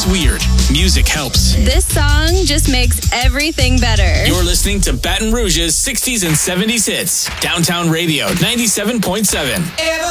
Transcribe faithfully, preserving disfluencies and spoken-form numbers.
is weird. Music helps. This song just makes everything better. You're listening to Baton Rouge's sixties and seventies hits. Downtown Radio, ninety-seven point seven.